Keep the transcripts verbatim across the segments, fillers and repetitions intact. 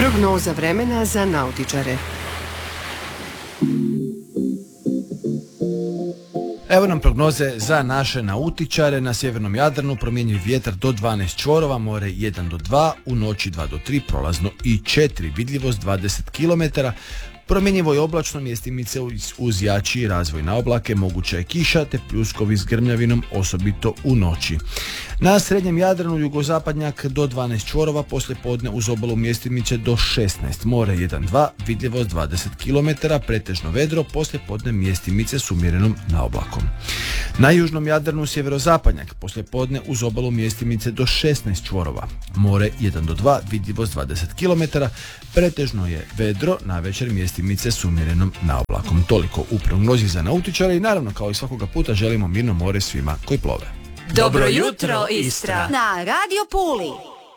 Prognoza vremena za nautičare. Evo nam prognoze za naše nautičare. Na sjevernom Jadranu promjenjiv vjetar do dvanaest čvorova, more jedan do dva, u noći dva do tri, prolazno i četiri, vidljivost dvadeset kilometara. Promjenjivo i oblačno, mjestimice uz jači razvoj na oblake, moguća je kiša te pljuskovi s grmljavinom, osobito u noći. Na srednjem Jadranu jugozapadnjak do dvanaest čvorova, poslije podne uz obalu mjestimice do šesnaest, more jedan do dva, vidljivost dvadeset kilometara, pretežno vedro, poslije podne mjestimice s umjerenom naoblakom. Na južnom Jadranu sjeverozapadnjak, poslije podne uz obalu mjestimice do šesnaest čvorova, more jedan do dva, vidljivost dvadeset kilometara, pretežno je vedro, navečer mjestimice s umjerenom naoblakom. Toliko u prognozi za nautičare i naravno kao i svakoga puta želimo mirno more svima koji plove. Dobro jutro, Istra! Na Radio Puli.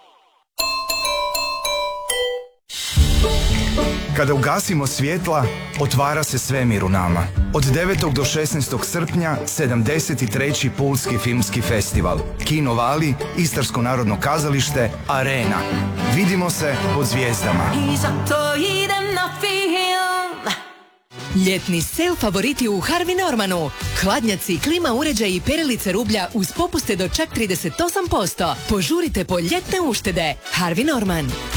Kada ugasimo svjetla, otvara se svemir u nama. Od devetog do šesnaestog srpnja sedamdeset treći Pulski filmski festival. Kino Vali, Istarsko narodno kazalište, Arena. Vidimo se pod zvijezdama. I zato idem na film. Ljetni sel favoriti u Harvey Normanu. Hladnjaci, klima uređaji i perilice rublja uz popuste do čak trideset osam posto. Požurite po ljetne uštede. Harvey Norman.